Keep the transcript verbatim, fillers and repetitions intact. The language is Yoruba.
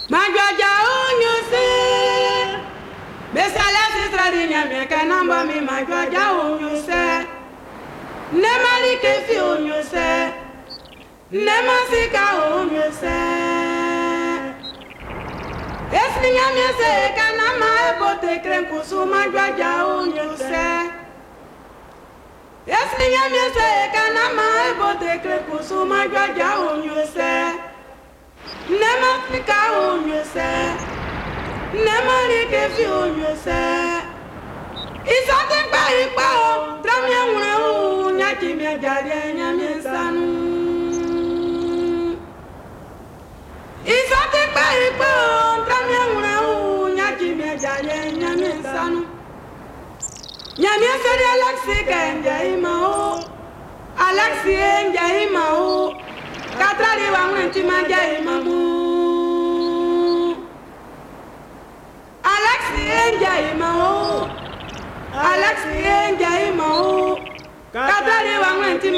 Magwaja unyuse Besala sistradi nyame kanamba mi magwaja unyuse Nemali kefi unyuse Nemasika unyuse Esni nyame se kanama ebote krenkusu magwaja unyuse Esni nyame se kanama ebote krenkusu magwaja unyuse Nemasika unyuse Nemali kefi unyuse Isate pa ipa o Tramye mwe u Nyaki mye jade nyame sanu Isate pa ipa o Tramye mwe u Nyaki mye jade nyame sanu Nyame sari Alexi kenje ima o Alexi enje ima o Katrari wa mwenti manje ima mu Alexi enje ima o Alexi enje ima o Katrari wa mwenti